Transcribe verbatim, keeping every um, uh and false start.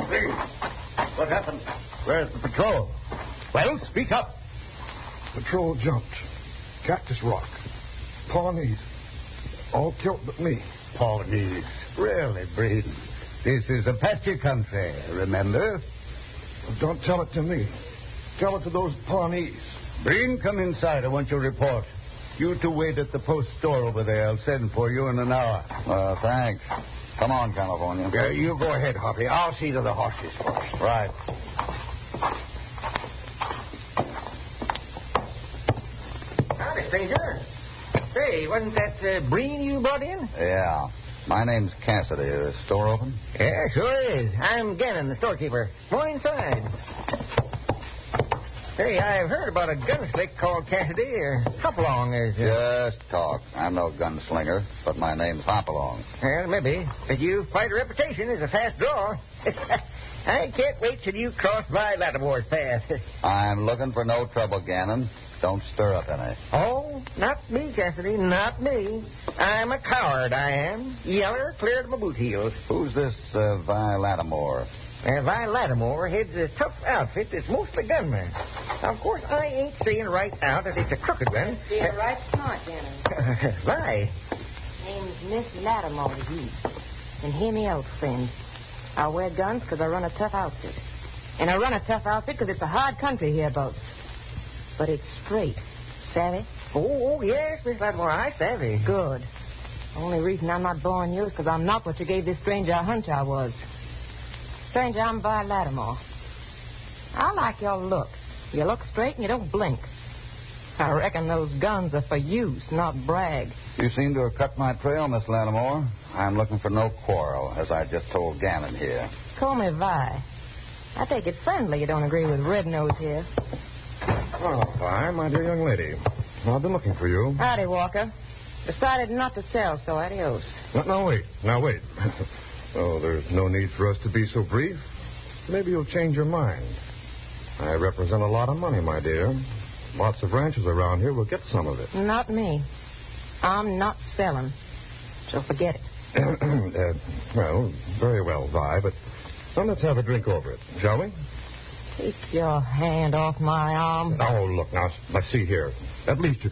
Breen, what happened? Where's the patrol? Well, speak up. Patrol jumped. Cactus Rock. Pawnees. All killed but me. Pawnees. Really, Breen? This is Apache country, remember? Don't tell it to me. Tell it to those Pawnees. Breen, come inside. I want your report. You two wait at the post store over there. I'll send for you in an hour. Uh, thanks. Come on, California. Yeah, you go ahead, Hoppy. I'll see to the horses first. Right. Howdy, stranger. Say, wasn't that uh, Breen you brought in? Yeah. My name's Cassidy. Is the store open? Yeah, sure is. I'm Gannon, the storekeeper. Come inside. Hey, I've heard about a gunslick called Cassidy, or Hopalong is... Uh... Just talk. I'm no gunslinger, but my name's Hopalong. Well, maybe. But you've quite a reputation as a fast drawer. I can't wait till you cross by Lattimore's path. I'm looking for no trouble, Gannon. Don't stir up any. Oh, not me, Cassidy, not me. I'm a coward, I am. Yeller, clear to my boot heels. Who's this uh, Vi Lattimore? Uh, Vi Lattimore heads a tough outfit that's mostly gunmen. Now, of course, I ain't saying right out that it's a crooked one. Being right smart, Gannon. Vi. Name's Miss Lattimore to you. And hear me out, friend. I wear guns because I run a tough outfit. And I run a tough outfit because it's a hard country hereabouts. But it's straight. Savvy? Oh, oh, yes, Miss Lattimore, I savvy. Good. The only reason I'm not boring you is because I'm not what you gave this stranger a hunch I was. Stranger, I'm Vi Lattimore. I like your look. You look straight and you don't blink. I reckon those guns are for use, not brag. You seem to have cut my trail, Miss Lattimore. I'm looking for no quarrel, as I just told Gannon here. Call me Vi. I take it friendly you don't agree with Red Nose here. Oh, Vi, my dear young lady. I've been looking for you. Howdy, Walker. Decided not to sell, so adios. No, now, wait. Now, wait. Oh, there's no need for us to be so brief. Maybe you'll change your mind. I represent a lot of money, my dear. Lots of ranchers around here will get some of it. Not me. I'm not selling. So forget it. uh, well, very well, Vi, but well, let's have a drink over it, shall we? Take your hand off my arm. Oh, look, now, let's see here. At least you